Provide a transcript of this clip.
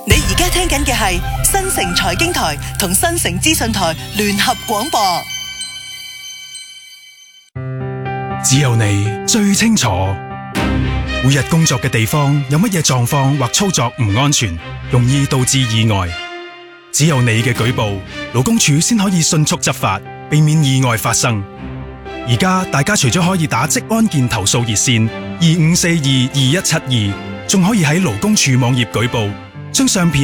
你而家聽緊嘅係新城財經台同新城資訊台聯合廣播。 只有你最清楚，每日工作嘅地方有乜嘢狀況或操作唔安全，容易導致意外。只有你嘅舉報，勞工處先可以迅速執法，避免意外發生。而家大家除咗可以打職安健投訴熱線25422172，仲可以喺勞工處網頁舉報，將相片